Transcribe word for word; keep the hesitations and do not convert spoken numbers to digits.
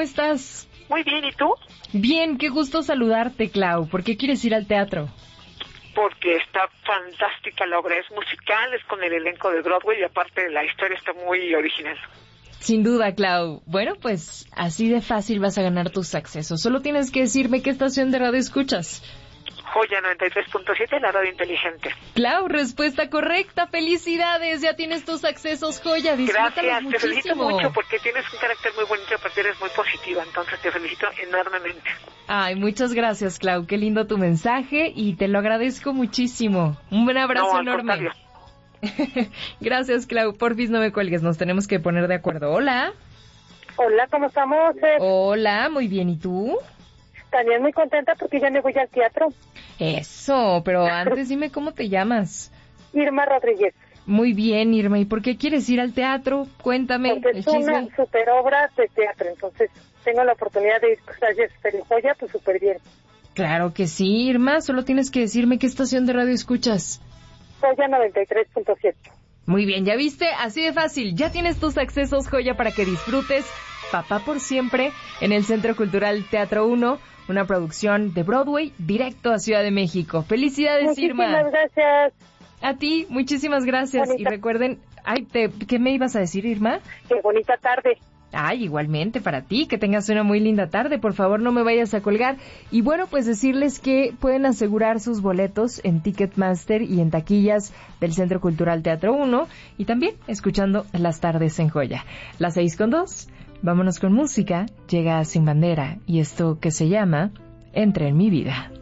estás? Muy bien, ¿y tú? Bien, qué gusto saludarte, Clau. ¿Por qué quieres ir al teatro? Porque está fantástica la obra, es musical, es con el elenco de Broadway y aparte la historia está muy original. Sin duda, Clau. Bueno, pues así de fácil vas a ganar tus accesos. Solo tienes que decirme qué estación de radio escuchas. Joya noventa y tres punto siete, la radio inteligente. Clau, respuesta correcta. ¡Felicidades! Ya tienes tus accesos, Joya. Disfrútalos Gracias, muchísimo. te felicito mucho porque tienes un carácter muy bonito y aparte eres muy positiva, entonces te felicito enormemente. Ay, muchas gracias, Clau. Qué lindo tu mensaje y te lo agradezco muchísimo. Un buen abrazo no, enorme. Gracias, Clau. Porfis, no me cuelgues. Nos tenemos que poner de acuerdo. Hola. Hola, ¿cómo estamos? Eh, Hola, muy bien. ¿Y tú? También muy contenta porque ya me voy al teatro. Eso, pero antes dime cómo te llamas. Irma Rodríguez. Muy bien, Irma. ¿Y por qué quieres ir al teatro? Cuéntame Porque el es chisme. una super obra de teatro, entonces tengo la oportunidad de ir a Joya, pues súper bien. Claro que sí, Irma. Solo tienes que decirme qué estación de radio escuchas. Joya noventa y tres punto siete. Muy bien, ¿ya viste? Así de fácil. Ya tienes tus accesos, Joya, para que disfrutes Papá por Siempre en el Centro Cultural Teatro uno, una producción de Broadway directo a Ciudad de México. ¡Felicidades, Muchísimas Irma! Muchísimas gracias. A ti, muchísimas gracias. Bonita. Y recuerden, ay, te, ¿qué me ibas a decir, Irma? Qué bonita tarde. Ay, igualmente para ti, que tengas una muy linda tarde, por favor no me vayas a colgar. Y bueno, pues decirles que pueden asegurar sus boletos en Ticketmaster y en taquillas del Centro Cultural Teatro uno y también escuchando Las Tardes en Joya. Las seis con dos, vámonos con música, llega Sin Bandera y esto que se llama Entra en mi vida.